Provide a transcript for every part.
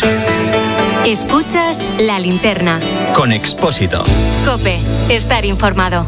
Escuchas La Linterna. Con Expósito. COPE. Estar informado.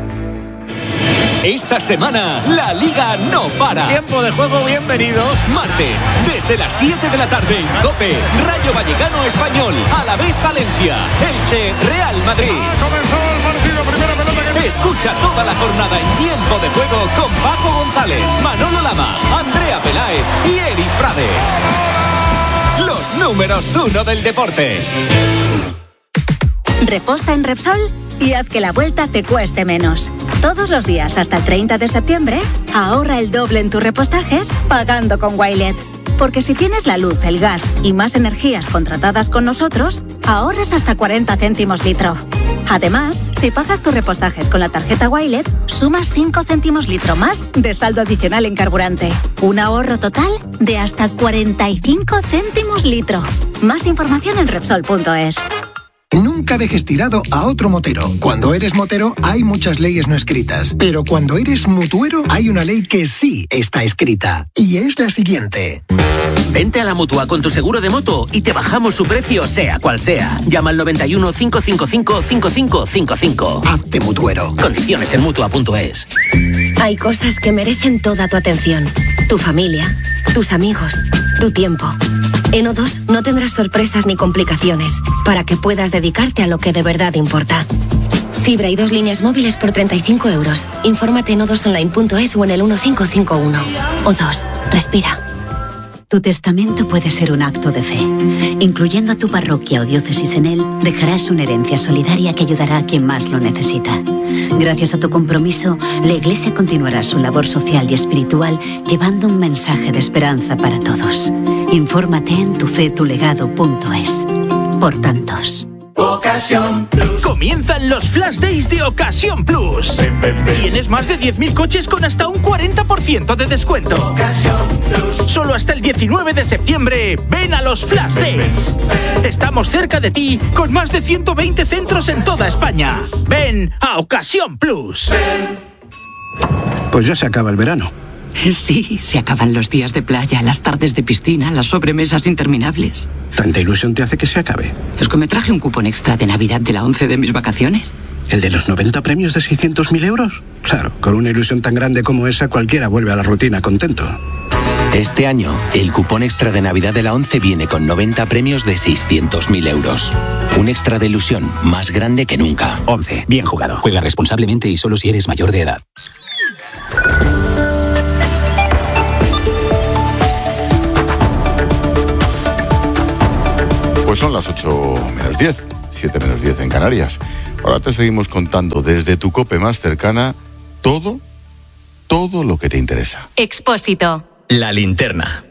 Esta semana, la Liga no para. Tiempo de juego, bienvenidos. Martes, desde las 7 de la tarde en COPE, Rayo Vallecano Español, Alavés Valencia, Elche, Real Madrid. Ha comenzado el partido, primera pelota que... Escucha toda la jornada en Tiempo de Juego con Paco González, Manolo Lama, Andrea Peláez y Eri Frade. Los números 1 del deporte. Reposta en Repsol y haz que la vuelta te cueste menos. Todos los días hasta el 30 de septiembre, ahorra el doble en tus repostajes pagando con Wilet. Porque si tienes la luz, el gas y más energías contratadas con nosotros, ahorras hasta 40 céntimos litro. Además, si pagas tus repostajes con la tarjeta Wilet, sumas 5 céntimos litro más de saldo adicional en carburante. Un ahorro total de hasta 45 céntimos litro. Más información en Repsol.es. Nunca dejes tirado a otro motero. Cuando eres motero hay muchas leyes no escritas, pero cuando eres mutuero hay una ley que sí está escrita, y es la siguiente. Vente a la Mutua con tu seguro de moto y te bajamos su precio sea cual sea. Llama al 91 555 5555. Hazte mutuero. Condiciones en Mutua.es. Hay cosas que merecen toda tu atención. Tu familia, tus amigos, tu tiempo. En O2 no tendrás sorpresas ni complicaciones para que puedas dedicarte a lo que de verdad importa. Fibra y 2 líneas móviles por 35 euros. Infórmate en o2online.es o en el 1551. O2. Respira. Tu testamento puede ser un acto de fe. Incluyendo a tu parroquia o diócesis en él, dejarás una herencia solidaria que ayudará a quien más lo necesita. Gracias a tu compromiso, la Iglesia continuará su labor social y espiritual llevando un mensaje de esperanza para todos. Infórmate en tufetulegado.es. Por tantos. Ocasión Plus. Comienzan los Flash Days de Ocasión Plus. Tienes más de 10.000 coches con hasta un 40% de descuento. Ocasión Plus. Solo hasta el 19 de septiembre, ven a los Flash Days. Estamos cerca de ti con más de 120 centros en toda España. Ven a Ocasión Plus. Pues ya se acaba el verano. Sí, se acaban los días de playa, las tardes de piscina, las sobremesas interminables. ¿Tanta ilusión te hace que se acabe? Es que me traje un cupón extra de Navidad de la 11 de mis vacaciones. ¿El de los 90 premios de 600.000 euros? Claro, con una ilusión tan grande como esa, cualquiera vuelve a la rutina contento. Este año, el cupón extra de Navidad de la 11 viene con 90 premios de 600.000 euros. Un extra de ilusión más grande que nunca. 11. Bien jugado. Juega responsablemente y solo si eres mayor de edad. Pues son las 8 menos 10, 7 menos 10 en Canarias. Ahora te seguimos contando desde tu COPE más cercana todo lo que te interesa. Expósito. La Linterna.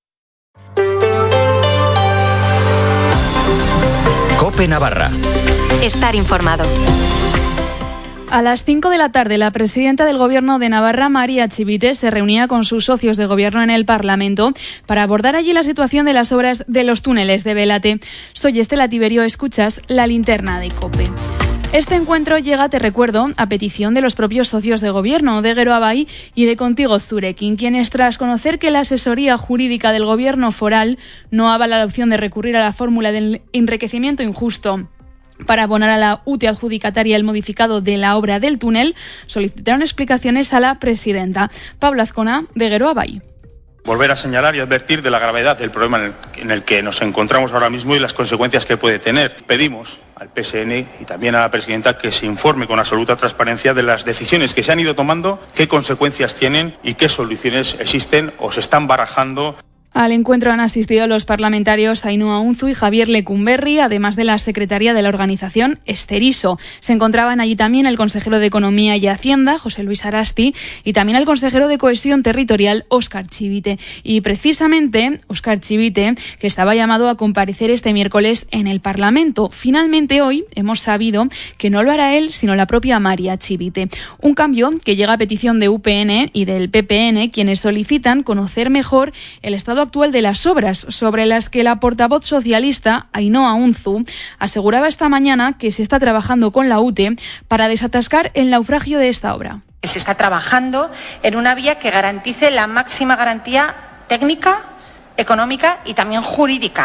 COPE Navarra. Estar informado. A las 5 de la tarde, la presidenta del Gobierno de Navarra, María Chivite, se reunía con sus socios de gobierno en el Parlamento para abordar allí la situación de las obras de los túneles de Belate. Soy Estela Tiberio, escuchas La Linterna de COPE. Este encuentro llega, te recuerdo, a petición de los propios socios de gobierno, de Gero Abay y de Contigo Zurekin, quienes tras conocer que la asesoría jurídica del gobierno foral no avala la opción de recurrir a la fórmula del enriquecimiento injusto para abonar a la UTE adjudicataria el modificado de la obra del túnel, solicitaron explicaciones a la presidenta. Pablo Azcona, de Gero Abay. Volver a señalar y advertir de la gravedad del problema en el que nos encontramos ahora mismo y las consecuencias que puede tener. Pedimos al PSN y también a la presidenta que se informe con absoluta transparencia de las decisiones que se han ido tomando, qué consecuencias tienen y qué soluciones existen o se están barajando. Al encuentro han asistido los parlamentarios Ainhoa Unzu y Javier Lecumberri, además de la secretaria de la organización, Esther Iso. Se encontraban allí también el consejero de Economía y Hacienda, José Luis Arasti, y también el consejero de Cohesión Territorial, Óscar Chivite. Y precisamente Óscar Chivite, que estaba llamado a comparecer este miércoles en el Parlamento. Finalmente hoy hemos sabido que no lo hará él, sino la propia María Chivite. Un cambio que llega a petición de UPN y del PPN, quienes solicitan conocer mejor el estado actual de las obras, sobre las que la portavoz socialista, Ainhoa Unzu, aseguraba esta mañana que se está trabajando con la UTE para desatascar el naufragio de esta obra. Se está trabajando en una vía que garantice la máxima garantía técnica, económica y también jurídica.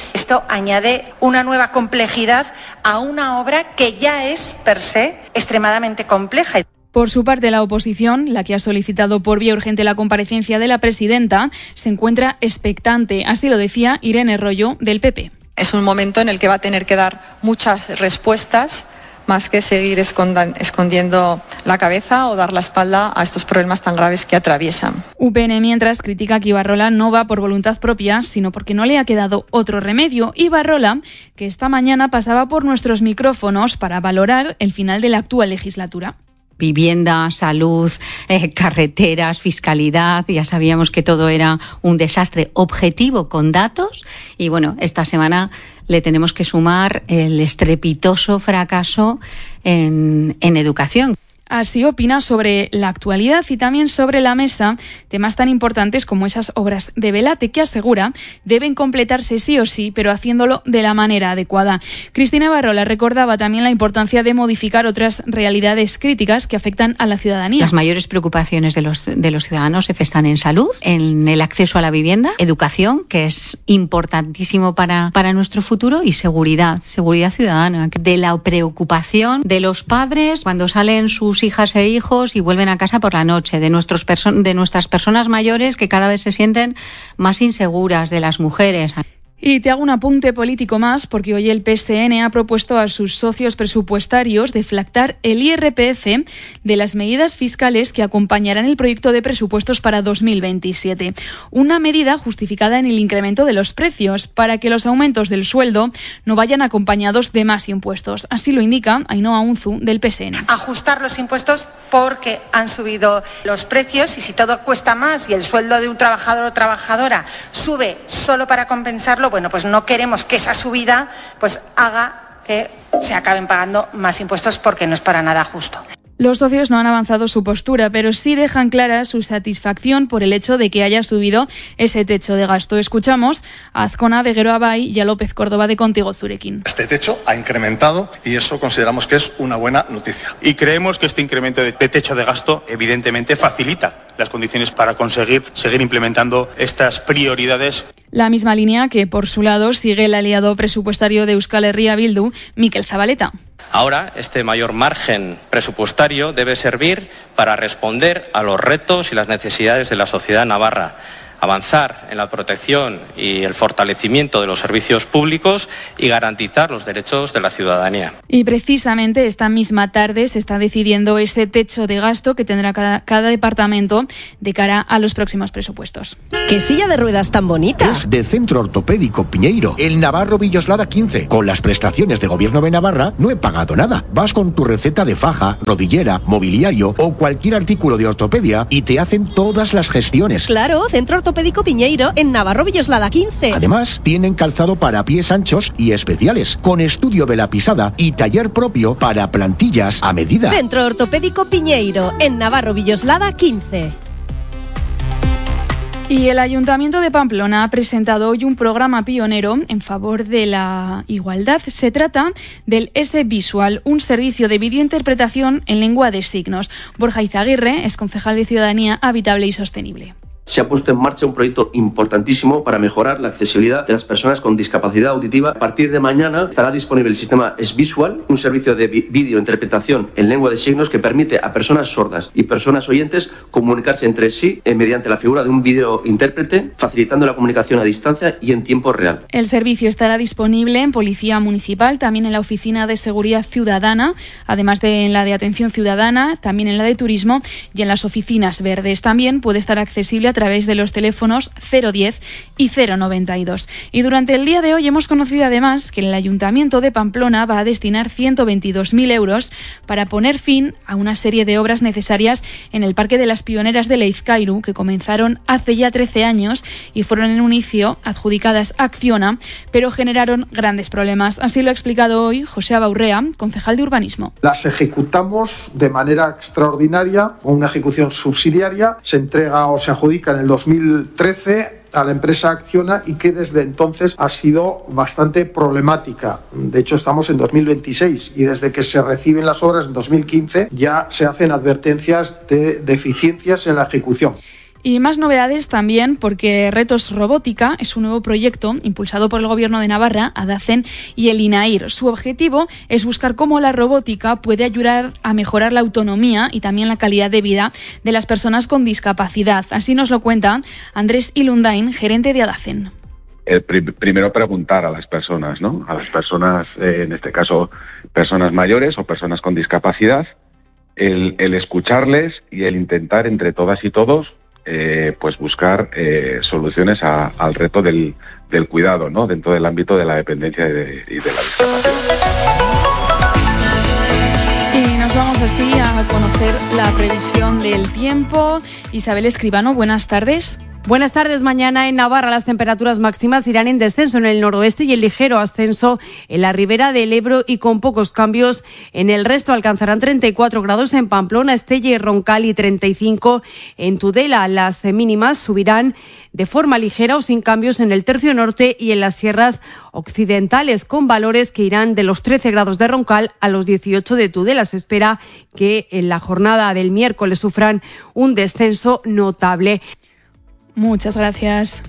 Esto añade una nueva complejidad a una obra que ya es, per se, extremadamente compleja. Por su parte, la oposición, la que ha solicitado por vía urgente la comparecencia de la presidenta, se encuentra expectante. Así lo decía Irene Royo, del PP. Es un momento en el que va a tener que dar muchas respuestas, más que seguir escondiendo la cabeza o dar la espalda a estos problemas tan graves que atraviesan. UPN, mientras, critica que Ibarrola no va por voluntad propia, sino porque no le ha quedado otro remedio. Ibarrola, que esta mañana pasaba por nuestros micrófonos para valorar el final de la actual legislatura. Vivienda, salud, carreteras, fiscalidad, ya sabíamos que todo era un desastre objetivo con datos y bueno, esta semana le tenemos que sumar el estrepitoso fracaso en educación. Así opina sobre la actualidad y también sobre la mesa temas tan importantes como esas obras de Velate que asegura deben completarse sí o sí, pero haciéndolo de la manera adecuada. Cristina Ibarrola recordaba también la importancia de modificar otras realidades críticas que afectan a la ciudadanía. Las mayores preocupaciones de los ciudadanos están en salud, en el acceso a la vivienda, educación, que es importantísimo para nuestro futuro, y seguridad ciudadana. De la preocupación de los padres cuando salen sus hijas e hijos y vuelven a casa por la noche, de nuestras personas mayores que cada vez se sienten más inseguras, de las mujeres. Y te hago un apunte político más, porque hoy el PSN ha propuesto a sus socios presupuestarios deflactar el IRPF de las medidas fiscales que acompañarán el proyecto de presupuestos para 2027. Una medida justificada en el incremento de los precios, para que los aumentos del sueldo no vayan acompañados de más impuestos. Así lo indica Ainhoa Unzu, del PSN. Ajustar los impuestos porque han subido los precios, y si todo cuesta más y el sueldo de un trabajador o trabajadora sube solo para compensarlo, bueno, pues no queremos que esa subida pues haga que se acaben pagando más impuestos, porque no es para nada justo. Los socios no han avanzado su postura, pero sí dejan clara su satisfacción por el hecho de que haya subido ese techo de gasto. Escuchamos a Azcona de Gero Abay y a López Córdoba de Contigo Zurekin. Este techo ha incrementado y eso consideramos que es una buena noticia. Y creemos que este incremento de techo de gasto evidentemente facilita las condiciones para conseguir seguir implementando estas prioridades. La misma línea que, por su lado, sigue el aliado presupuestario de Euskal Herria Bildu, Mikel Zabaleta. Ahora, este mayor margen presupuestario debe servir para responder a los retos y las necesidades de la sociedad navarra, avanzar en la protección y el fortalecimiento de los servicios públicos y garantizar los derechos de la ciudadanía. Y precisamente esta misma tarde se está decidiendo ese techo de gasto que tendrá cada departamento de cara a los próximos presupuestos. ¡Qué silla de ruedas tan bonita! Es de Centro Ortopédico Piñeiro, el Navarro Villoslada 15. Con las prestaciones de Gobierno de Navarra no he pagado nada. Vas con tu receta de faja, rodillera, mobiliario o cualquier artículo de ortopedia y te hacen todas las gestiones. Claro, Centro Ortopédico Piñeiro en Navarro Villoslada 15. Además, tienen calzado para pies anchos y especiales, con estudio de la pisada y taller propio para plantillas a medida. Centro Ortopédico Piñeiro en Navarro Villoslada 15. Y el Ayuntamiento de Pamplona ha presentado hoy un programa pionero en favor de la igualdad. Se trata del S-Visual, un servicio de videointerpretación en lengua de signos. Borja Izaguirre es concejal de Ciudadanía Habitable y Sostenible. Se ha puesto en marcha un proyecto importantísimo para mejorar la accesibilidad de las personas con discapacidad auditiva. A partir de mañana estará disponible el sistema S-Visual, un servicio de videointerpretación en lengua de signos que permite a personas sordas y personas oyentes comunicarse entre sí mediante la figura de un videointérprete, facilitando la comunicación a distancia y en tiempo real. El servicio estará disponible en Policía Municipal, también en la Oficina de Seguridad Ciudadana, además de en la de Atención Ciudadana, también en la de Turismo y en las oficinas verdes. También puede estar accesible a través de los teléfonos 010 y 092. Y durante el día de hoy hemos conocido además que el Ayuntamiento de Pamplona va a destinar 122.000 euros para poner fin a una serie de obras necesarias en el Parque de las Pioneras de Leizkairu, que comenzaron hace ya 13 años y fueron en un inicio adjudicadas a Acciona, pero generaron grandes problemas. Así lo ha explicado hoy José Abaurrea, concejal de Urbanismo. Las ejecutamos de manera extraordinaria, con una ejecución subsidiaria, se entrega o se adjudica en el 2013 a la empresa Acciona y que desde entonces ha sido bastante problemática. De hecho, estamos en 2026 y desde que se reciben las obras en 2015 ya se hacen advertencias de deficiencias en la ejecución. Y más novedades también, porque Retos Robótica es un nuevo proyecto impulsado por el Gobierno de Navarra, ADACEN y el INAIR. Su objetivo es buscar cómo la robótica puede ayudar a mejorar la autonomía y también la calidad de vida de las personas con discapacidad. Así nos lo cuenta Andrés Ilundain, gerente de ADACEN. Primero preguntar a las personas, ¿no? A las personas, en este caso, personas mayores o personas con discapacidad, el escucharles y el intentar entre todas y todos pues buscar soluciones al reto del cuidado, ¿no? Dentro del ámbito de la dependencia y de la discapacidad. Y nos vamos así a conocer la previsión del tiempo. Isabel Escribano, buenas tardes. Buenas tardes. Mañana en Navarra las temperaturas máximas irán en descenso en el noroeste y en ligero ascenso en la ribera del Ebro y con pocos cambios en el resto. Alcanzarán 34 grados en Pamplona, Estella y Roncal y 35 en Tudela. Las mínimas subirán de forma ligera o sin cambios en el tercio norte y en las sierras occidentales, con valores que irán de los 13 grados de Roncal a los 18 de Tudela. Se espera que en la jornada del miércoles sufran un descenso notable. Muchas gracias.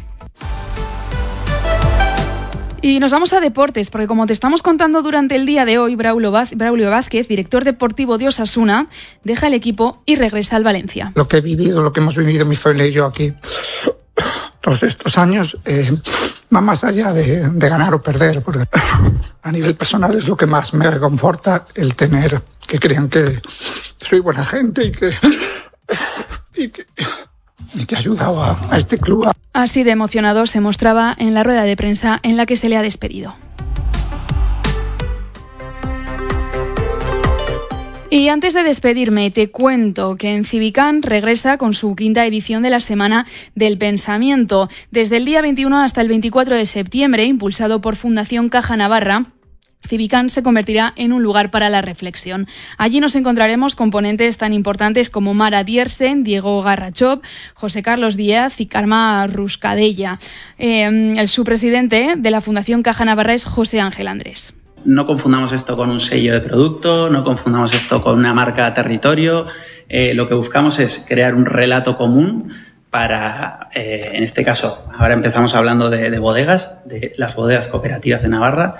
Y nos vamos a deportes, porque como te estamos contando durante el día de hoy, Braulio Vázquez, director deportivo de Osasuna, deja el equipo y regresa al Valencia. Lo que he vivido, lo que hemos vivido mi familia y yo aquí todos estos años, va más allá de ganar o perder, porque a nivel personal es lo que más me conforta, el tener que crean que soy buena gente y que ha ayudado a este club. Así de emocionado se mostraba en la rueda de prensa en la que se le ha despedido. Y antes de despedirme, te cuento que en Civicán regresa con su 5ª edición de la Semana del Pensamiento. Desde el día 21 hasta el 24 de septiembre, impulsado por Fundación Caja Navarra, Civicán se convertirá en un lugar para la reflexión. Allí nos encontraremos con ponentes tan importantes como Mara Diersen, Diego Garrachov, José Carlos Díaz y Karma Ruscadella. El subpresidente de la Fundación Caja Navarra es José Ángel Andrés. No confundamos esto con un sello de producto, no confundamos esto con una marca territorio. Lo que buscamos es crear un relato común para, en este caso, ahora empezamos hablando de bodegas, de las bodegas cooperativas de Navarra,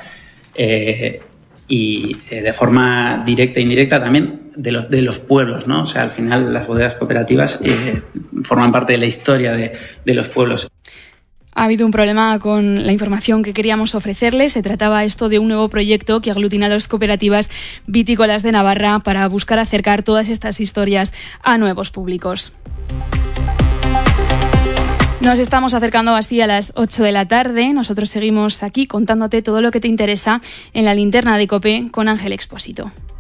y de forma directa e indirecta también de los pueblos, ¿no? O sea, al final las bodegas cooperativas forman parte de la historia de los pueblos. Ha habido un problema con la información que queríamos ofrecerles. Se trataba esto de un nuevo proyecto que aglutina a las cooperativas vitícolas de Navarra para buscar acercar todas estas historias a nuevos públicos. Nos estamos acercando así a las 8 de la tarde. Nosotros seguimos aquí contándote todo lo que te interesa en la linterna de COPE con Ángel Expósito.